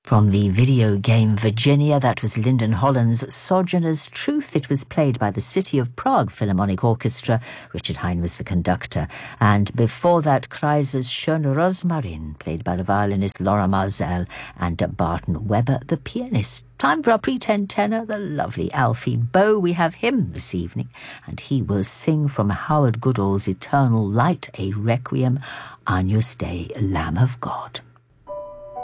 From the video game Virginia, that was Lyndon Holland's Sojourner's Truth. It was played by the City of Prague Philharmonic Orchestra. Richard Hine was the conductor. And before that, Kreiser's Schöne Rosmarin, played by the violinist Laura Marzell and Barton Weber, the pianist. Time for our pretend tenor, the lovely Alfie Boe. We have him this evening, and he will sing from Howard Goodall's Eternal Light, a requiem, Agnus Dei, Lamb of God.